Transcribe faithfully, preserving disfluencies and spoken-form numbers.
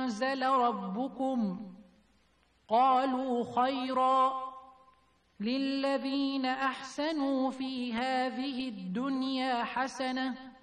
أنزل ربكم؟ قالوا خيرا. للذين أحسنوا في هذه الدنيا حسنة